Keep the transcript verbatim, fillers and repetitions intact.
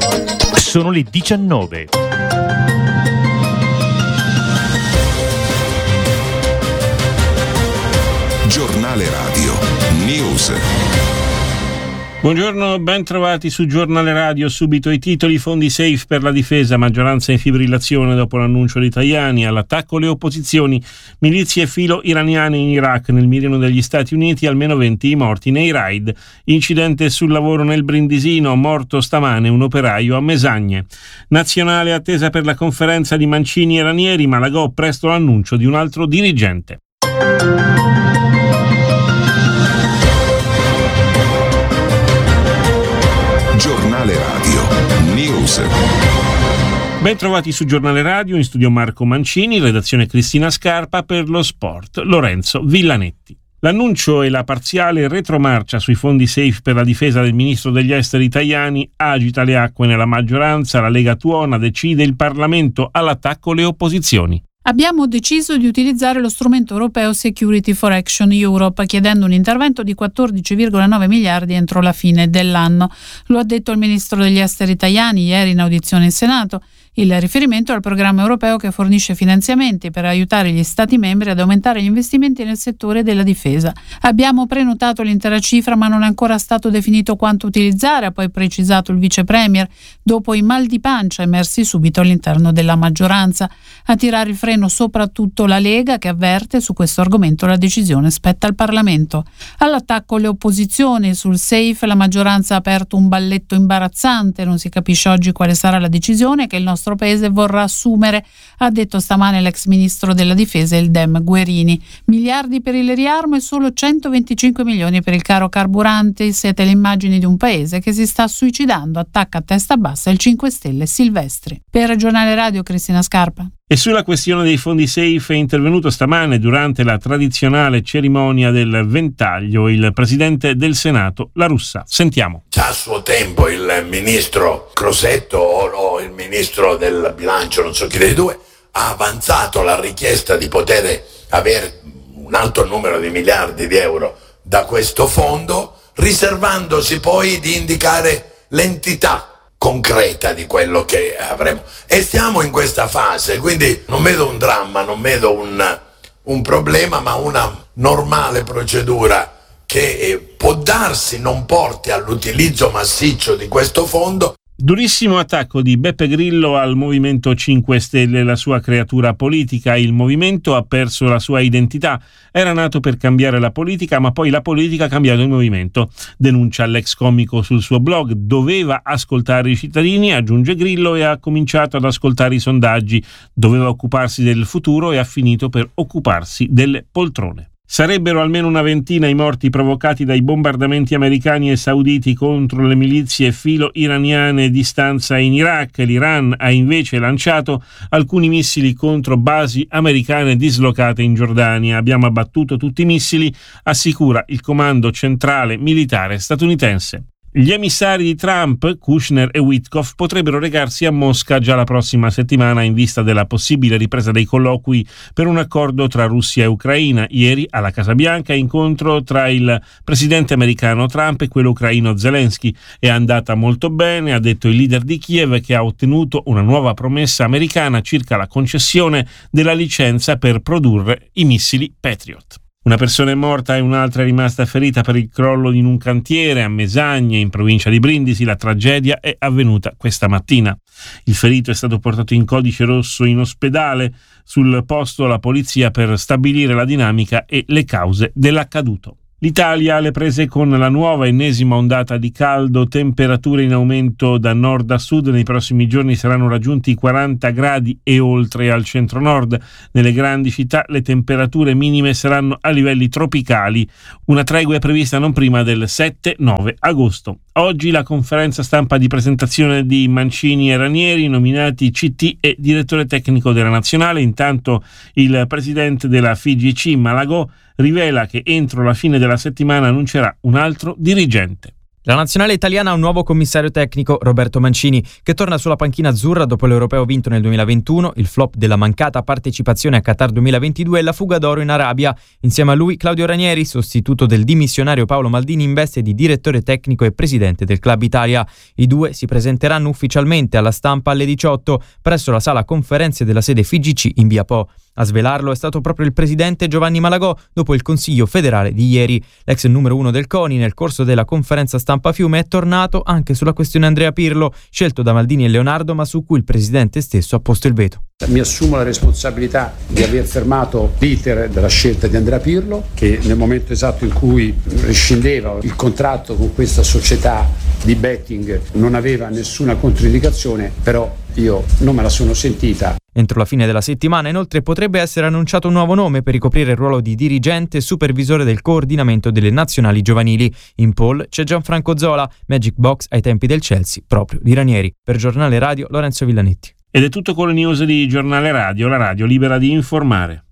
Sono le diciannove. Giornale Radio News. Buongiorno, ben trovati su Giornale Radio. Subito i titoli: fondi safe per la difesa, maggioranza in fibrillazione dopo l'annuncio di Tajani, all'attacco le opposizioni, milizie filo iraniane in Iraq, nel mirino degli Stati Uniti, almeno venti i morti nei raid, incidente sul lavoro nel Brindisino, morto stamane un operaio a Mesagne. Nazionale attesa per la conferenza di Mancini e Ranieri, Malagò presto l'annuncio di un altro dirigente. Giornale Radio News. Ben trovati su Giornale Radio, in studio Marco Mancini, redazione Cristina Scarpa, per lo sport Lorenzo Villanetti. L'annuncio e la parziale retromarcia sui fondi safe per la difesa del ministro degli esteri Tajani agita le acque nella maggioranza. La Lega tuona, decide il Parlamento, all'attacco le opposizioni. Abbiamo deciso di utilizzare lo strumento europeo Security for Action Europe, chiedendo un intervento di quattordici virgola nove miliardi entro la fine dell'anno. Lo ha detto il ministro degli esteri Tajani ieri in audizione in Senato. Il riferimento è al programma europeo che fornisce finanziamenti per aiutare gli Stati membri ad aumentare gli investimenti nel settore della difesa. Abbiamo prenotato l'intera cifra, ma non è ancora stato definito quanto utilizzare, ha poi precisato il vice premier, dopo i mal di pancia emersi subito all'interno della maggioranza. A tirare il freno soprattutto la Lega, che avverte su questo argomento la decisione spetta al Parlamento. All'attacco le opposizioni. Sul safe la maggioranza ha aperto un balletto imbarazzante, non si capisce oggi quale sarà la decisione che il nostro paese vorrà assumere, ha detto stamane l'ex ministro della difesa il Dem Guerini. Miliardi per il riarmo e solo centoventicinque milioni per il caro carburanti. Siete le immagini di un paese che si sta suicidando, attacca a testa bassa il cinque Stelle Silvestri. Per Giornale Radio Cristina Scarpa. E sulla questione dei fondi safe è intervenuto stamane durante la tradizionale cerimonia del ventaglio il presidente del Senato, La Russa. Sentiamo. Già a suo tempo il ministro Crosetto o il ministro del bilancio, non so chi dei due, ha avanzato la richiesta di poter avere un alto numero di miliardi di euro da questo fondo, riservandosi poi di indicare l'entità concreta di quello che avremo, e stiamo in questa fase, quindi non vedo un dramma, non vedo un, un problema, ma una normale procedura che può darsi non porti all'utilizzo massiccio di questo fondo. Durissimo attacco di Beppe Grillo al Movimento cinque Stelle, la sua creatura politica. Il movimento ha perso la sua identità, era nato per cambiare la politica, ma poi la politica ha cambiato il movimento, denuncia l'ex comico sul suo blog. Doveva ascoltare i cittadini, aggiunge Grillo, e ha cominciato ad ascoltare i sondaggi. Doveva occuparsi del futuro e ha finito per occuparsi delle poltrone. Sarebbero almeno una ventina i morti provocati dai bombardamenti americani e sauditi contro le milizie filo iraniane di stanza in Iraq. L'Iran ha invece lanciato alcuni missili contro basi americane dislocate in Giordania. Abbiamo abbattuto tutti i missili, assicura il comando centrale militare statunitense. Gli emissari di Trump, Kushner e Witkoff, potrebbero recarsi a Mosca già la prossima settimana in vista della possibile ripresa dei colloqui per un accordo tra Russia e Ucraina. Ieri alla Casa Bianca incontro tra il presidente americano Trump e quello ucraino Zelensky. È andata molto bene, ha detto il leader di Kiev, che ha ottenuto una nuova promessa americana circa la concessione della licenza per produrre i missili Patriot. Una persona è morta e un'altra è rimasta ferita per il crollo in un cantiere a Mesagne, in provincia di Brindisi. La tragedia è avvenuta questa mattina. Il ferito è stato portato in codice rosso in ospedale. Sul posto la polizia per stabilire la dinamica e le cause dell'accaduto. L'Italia alle prese con la nuova ennesima ondata di caldo, temperature in aumento da nord a sud. Nei prossimi giorni saranno raggiunti i quaranta gradi e oltre al centro-nord. Nelle grandi città le temperature minime saranno a livelli tropicali. Una tregua è prevista non prima del sette nove agosto. Oggi la conferenza stampa di presentazione di Mancini e Ranieri, nominati C T e direttore tecnico della Nazionale. Intanto il presidente della F I G C, Malagò, rivela che entro la fine della settimana annuncerà un altro dirigente. La nazionale italiana ha un nuovo commissario tecnico, Roberto Mancini, che torna sulla panchina azzurra dopo l'Europeo vinto nel duemilaventuno, il flop della mancata partecipazione a Qatar duemilaventidue e la fuga d'oro in Arabia. Insieme a lui Claudio Ranieri, sostituto del dimissionario Paolo Maldini in veste di direttore tecnico e presidente del Club Italia. I due si presenteranno ufficialmente alla stampa alle diciotto presso la sala conferenze della sede F I G C in via Po. A svelarlo è stato proprio il presidente Giovanni Malagò dopo il Consiglio federale di ieri. L'ex numero uno del CONI nel corso della conferenza stampa a Fiume è tornato anche sulla questione Andrea Pirlo, scelto da Maldini e Leonardo ma su cui il presidente stesso ha posto il veto. Mi assumo la responsabilità di aver fermato l'iter della scelta di Andrea Pirlo, che nel momento esatto in cui rescindeva il contratto con questa società di betting non aveva nessuna controindicazione, però io non me la sono sentita. Entro la fine della settimana, inoltre, potrebbe essere annunciato un nuovo nome per ricoprire il ruolo di dirigente e supervisore del coordinamento delle nazionali giovanili. In pole c'è Gianfranco Zola, Magic Box ai tempi del Chelsea, proprio di Ranieri. Per Giornale Radio, Lorenzo Villanetti. Ed è tutto con le news di Giornale Radio, la radio libera di informare.